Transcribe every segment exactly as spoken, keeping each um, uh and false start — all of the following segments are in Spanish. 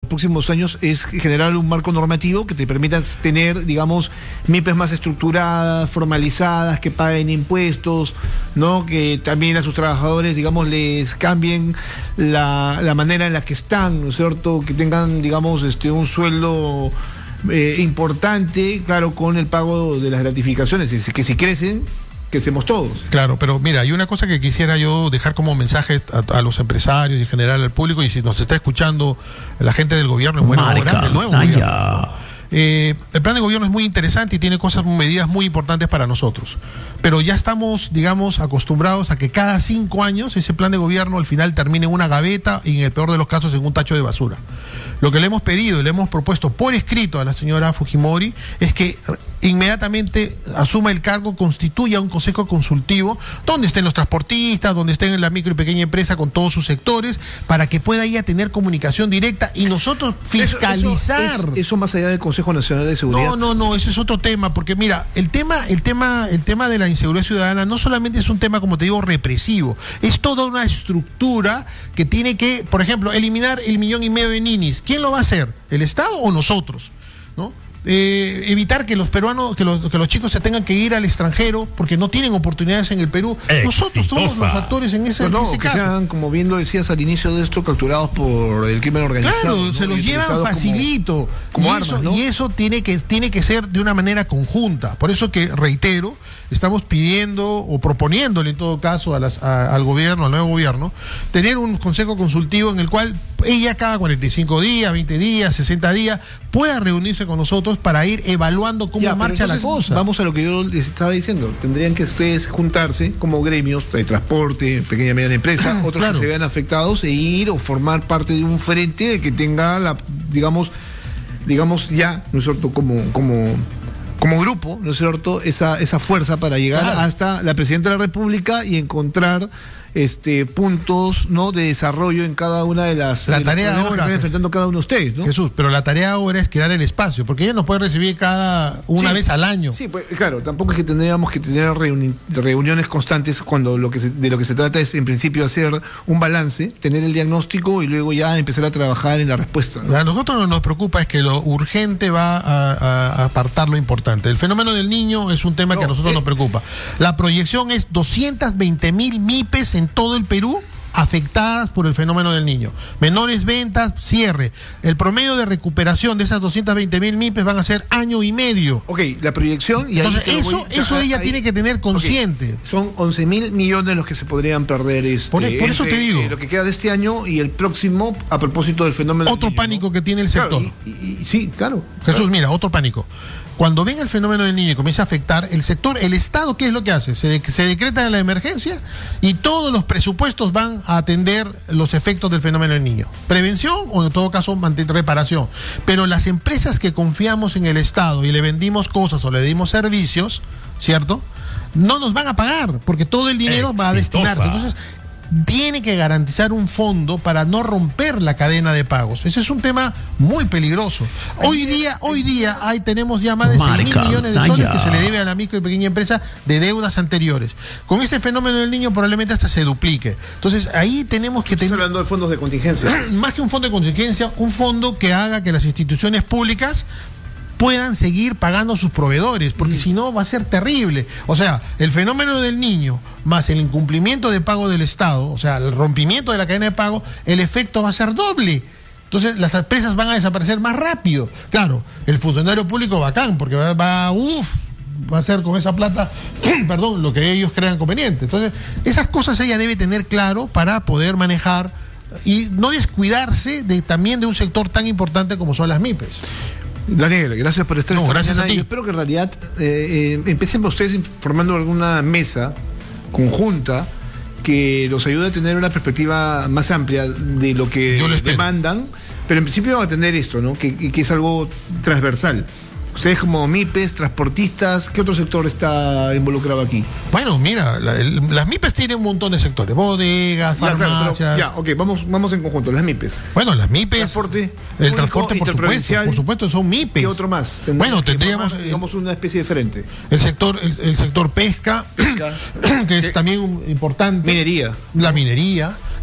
próximos años es generar un marco normativo que te permita tener, digamos, MIPES más estructuradas, formalizadas, que paguen impuestos, ¿no? Que también a sus trabajadores, digamos, les cambien la, la manera en la que están, ¿no es cierto? Que tengan, digamos, este un sueldo eh, importante, claro, con el pago de las gratificaciones, es decir, que si crecen, crecemos todos. Claro, pero mira, hay una cosa que quisiera yo dejar como mensaje a, a los empresarios y en general al público, y si nos está escuchando la gente del gobierno, en buena hora, del nuevo gobierno. Eh, el plan de gobierno es muy interesante y tiene cosas, medidas muy importantes para nosotros, pero ya estamos, digamos, acostumbrados a que cada cinco años ese plan de gobierno al final termine en una gaveta y en el peor de los casos en un tacho de basura. Lo que le hemos pedido y le hemos propuesto por escrito a la señora Fujimori es que inmediatamente asuma el cargo, constituya un consejo consultivo donde estén los transportistas, donde estén en la micro y pequeña empresa con todos sus sectores, para que pueda ella tener comunicación directa y nosotros fiscalizar. Eso, eso, es, eso más allá del Consejo Nacional de Seguridad. No, no, no, ese es otro tema, porque mira, el tema, el tema, el tema de la inseguridad ciudadana no solamente es un tema, como te digo, represivo, es toda una estructura que tiene que, por ejemplo, eliminar el millón y medio de ninis. ¿Quién lo va a hacer? ¿El Estado o nosotros? ¿No? Eh, evitar que los peruanos, que los, que los chicos se tengan que ir al extranjero porque no tienen oportunidades en el Perú. Exitosa. Nosotros somos los actores en ese, no, no, en ese que caso. sean, como bien lo decías al inicio de esto, capturados por el crimen organizado. Claro, ¿no? se los llevan facilito. Como, como y, armas, eso, ¿no? y eso tiene que, tiene que ser de una manera conjunta. Por eso que, reitero, estamos pidiendo o proponiéndole en todo caso a las, a, al gobierno, al nuevo gobierno, tener un consejo consultivo en el cual ella cada cuarenta y cinco días, veinte días, sesenta días pueda reunirse con nosotros para ir evaluando cómo ya, marcha entonces, la cosa. Vamos a lo que yo les estaba diciendo. Tendrían que ustedes juntarse como gremios de transporte, pequeña y mediana empresa, otros claro. que se vean afectados, e ir o formar parte de un frente que tenga la, digamos, digamos ya, ¿no es cierto?, como, como como grupo, ¿no es cierto?, esa, esa fuerza para llegar claro. hasta la Presidenta de la República y encontrar este puntos, ¿no?, de desarrollo en cada una de las la de tarea los ahora que están enfrentando cada uno de ustedes, ¿no? Jesús, pero la tarea ahora es crear el espacio, porque ella nos puede recibir cada una sí, vez al año. Sí, pues claro, tampoco es que tendríamos que tener reuni reuniones constantes cuando lo que se, de lo que se trata es en principio hacer un balance, tener el diagnóstico y luego ya empezar a trabajar en la respuesta, ¿no? A nosotros nos preocupa es que lo urgente va a, a, a apartar lo importante. El fenómeno del niño es un tema no, que a nosotros eh, nos preocupa. La proyección es doscientas veinte mil MIPES en todo el Perú afectadas por el fenómeno del niño. Menores ventas, cierre. El promedio de recuperación de esas doscientas veinte mil MIPES van a ser año y medio. Ok, la proyección... Y Entonces, ahí eso, voy, eso ahí, ella ahí, tiene que tener consciente. Okay. Son once mil millones los que se podrían perder este, por, por eso entre, te digo. Eh, lo que queda de este año y el próximo a propósito del fenómeno Otro del niño, pánico ¿no? que tiene el sector. Claro, y, y, y, sí, claro. Jesús, claro. mira, otro pánico. Cuando venga el fenómeno del niño y comienza a afectar, el sector, el Estado, ¿qué es lo que hace? Se, de, se decreta la emergencia y todos los presupuestos van a atender los efectos del fenómeno del niño. Prevención o en todo caso reparación. Pero las empresas que confiamos en el Estado y le vendimos cosas o le dimos servicios, ¿cierto?, no nos van a pagar porque todo el dinero Exitosa. va a destinarse. Entonces, tiene que garantizar un fondo para no romper la cadena de pagos. Ese es un tema muy peligroso. Hoy día, hoy día hay, tenemos ya más de seis mil millones de soles que se le debe a la micro y pequeña empresa de deudas anteriores. Con este fenómeno del niño probablemente hasta se duplique. Entonces ahí tenemos que tener... hablando de fondos de contingencia. Más que un fondo de contingencia, un fondo que haga que las instituciones públicas puedan seguir pagando a sus proveedores, porque mm. si no va a ser terrible. O sea, el fenómeno del niño más el incumplimiento de pago del Estado, o sea, el rompimiento de la cadena de pago, el efecto va a ser doble. Entonces las empresas van a desaparecer más rápido. Claro, el funcionario público bacán, porque va, va uff, va a hacer con esa plata, perdón, lo que ellos crean conveniente. Entonces, esas cosas ella debe tener claro para poder manejar y no descuidarse de, también de un sector tan importante como son las MIPES. Daniel, gracias por estar no, esta gracias mañana. a ti. Yo espero que en realidad eh, eh, empiecen ustedes formando alguna mesa conjunta que los ayude a tener una perspectiva más amplia de lo que demandan, pero en principio van a tener esto, ¿no? Que, que es algo transversal. Ustedes como MIPES, transportistas, ¿qué otro sector está involucrado aquí? Bueno, mira, la, el, las MIPES tienen un montón de sectores, bodegas, ya, farmacias. Claro, pero, ya, ok, vamos, vamos en conjunto, las MIPES. Bueno, las MIPES. Transporte. El transporte, por supuesto, por supuesto, son MIPES. ¿Qué otro más? Bueno, tendríamos, formar, digamos, una especie diferente. El sector, el, el sector pesca, pesca. que es también un, importante. Minería. La minería.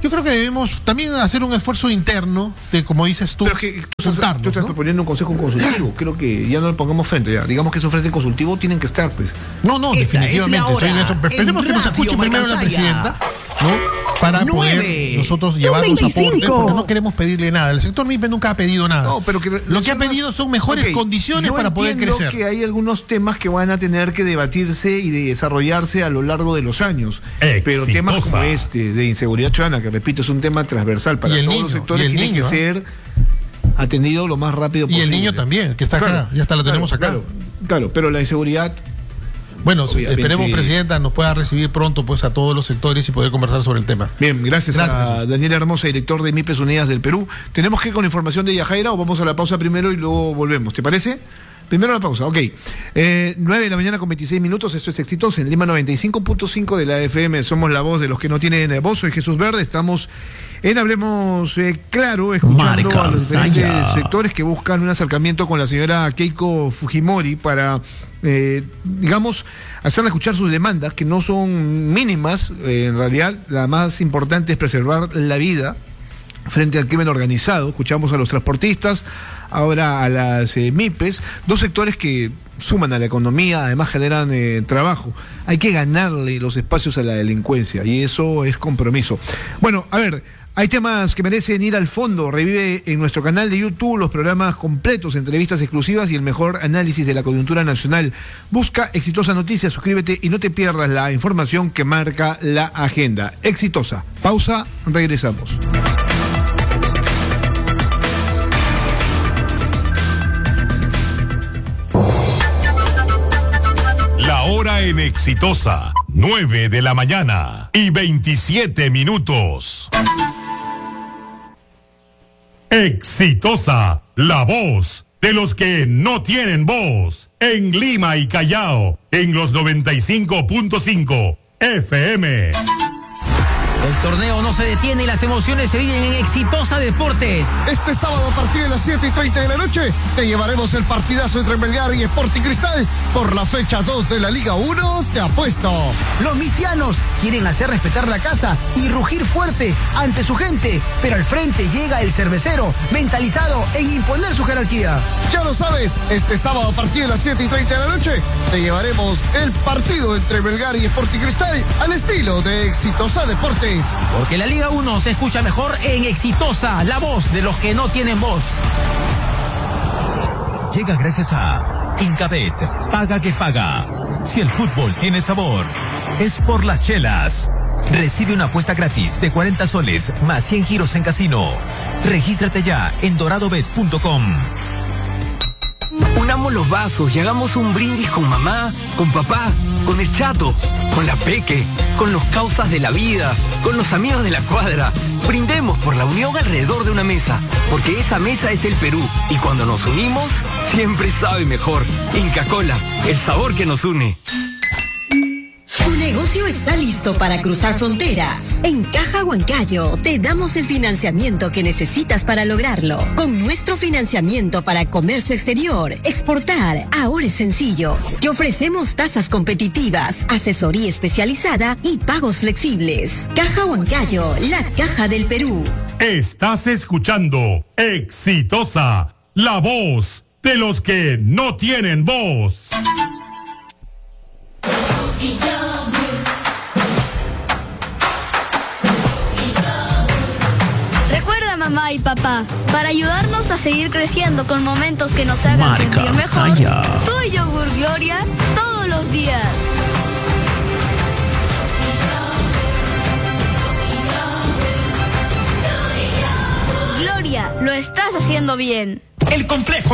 Yo creo que debemos también hacer un esfuerzo interno de, como dices tú, pero es que tú estás, tú estás ¿no? proponiendo un consejo consultivo. Creo que ya no lo pongamos frente, ya. Digamos que esos frentes consultivos tienen que estar, pues. No, no, Esa definitivamente. Es la hora, Esperemos que nos escuche primero la presidenta, ¿no? Para nueve, poder nosotros llevar los aportes, porque no queremos pedirle nada. El sector MIPE nunca ha pedido nada. No, pero que lo que ha pedido son mejores okay, condiciones para poder crecer. Que hay algunos temas que van a tener que debatirse y de desarrollarse a lo largo de los años. Exitosa. Pero temas como este, de inseguridad ciudadana, que repito, es un tema transversal para todos niño, los sectores, tiene niño, que ser atendido lo más rápido posible. Y el niño también, que está claro, acá, ya está lo claro, tenemos acá. Claro, claro, pero la inseguridad... Bueno, obviamente, esperemos, Presidenta, nos pueda recibir pronto pues a todos los sectores y poder conversar sobre el tema. Bien, gracias, gracias a Jesús. Daniel Hermosa, director de MIPES Unidas del Perú. ¿Tenemos que ir con información de Yajaira o vamos a la pausa primero y luego volvemos? ¿Te parece? Primero la pausa, ok. Eh, nueve de la mañana con veintiséis minutos, esto es Exitosa en Lima noventa y cinco punto cinco de la F M. Somos la voz de los que no tienen voz. Soy Jesús Verde, estamos en Hablemos eh, Claro, escuchando Marca, a los diferentes Saya. sectores que buscan un acercamiento con la señora Keiko Fujimori para, eh, digamos, hacerle escuchar sus demandas, que no son mínimas. Eh, en realidad, la más importante es preservar la vida frente al crimen organizado. Escuchamos a los transportistas, ahora a las eh, MIPES, dos sectores que suman a la economía, además generan eh, trabajo. Hay que ganarle los espacios a la delincuencia y eso es compromiso. Bueno, a ver, hay temas que merecen ir al fondo. Revive en nuestro canal de YouTube los programas completos, entrevistas exclusivas y el mejor análisis de la coyuntura nacional. Busca Exitosa Noticias, suscríbete y no te pierdas la información que marca la agenda. Exitosa. Pausa, regresamos. La hora en Exitosa, nueve de la mañana y veintisiete minutos. Exitosa, la voz de los que no tienen voz. En Lima y Callao, en los noventa y cinco punto cinco F M. El torneo no se detiene y las emociones se viven en Exitosa Deportes. Este sábado a partir de las siete y treinta de la noche te llevaremos el partidazo entre Melgar y Sporting Cristal por la fecha dos de la Liga uno. Te apuesto. Los mistianos quieren hacer respetar la casa y rugir fuerte ante su gente, pero al frente llega el cervecero, mentalizado en imponer su jerarquía. Ya lo sabes, este sábado a partir de las siete y treinta de la noche te llevaremos el partido entre Melgar y Sporting Cristal al estilo de Exitosa Deportes. Porque la Liga uno se escucha mejor en Exitosa, la voz de los que no tienen voz. Llega gracias a Incabet, paga que paga. Si el fútbol tiene sabor, es por las chelas. Recibe una apuesta gratis de cuarenta soles más cien giros en casino. Regístrate ya en doradobet punto com. Unamos los vasos y hagamos un brindis con mamá, con papá, con el chato, con la peque, con los causas de la vida, con los amigos de la cuadra. Brindemos por la unión alrededor de una mesa, porque esa mesa es el Perú y cuando nos unimos, siempre sabe mejor. Inca Kola, el sabor que nos une. Tu negocio está listo para cruzar fronteras. En Caja Huancayo te damos el financiamiento que necesitas para lograrlo. Con nuestro financiamiento para comercio exterior, exportar, ahora es sencillo. Te ofrecemos tasas competitivas, asesoría especializada y pagos flexibles. Caja Huancayo, la caja del Perú. Estás escuchando Exitosa, la voz de los que no tienen voz. Recuerda, mamá y papá, para ayudarnos a seguir creciendo con momentos que nos hagan Marca, sentir mejor, Saya. tú y yogur Gloria todos los días. Gloria, lo estás haciendo bien. El complejo